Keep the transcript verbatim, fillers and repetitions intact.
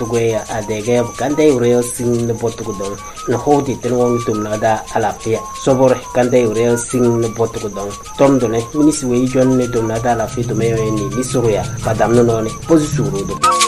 Guya adega kande ureo sing na botukudong na hodi tenwong tumnada alapia sobor kande ureo sing na botukudong tom done minis wei jon ne tumnada alafi tumeyo ni nisuruya padamno no ne pozisuru do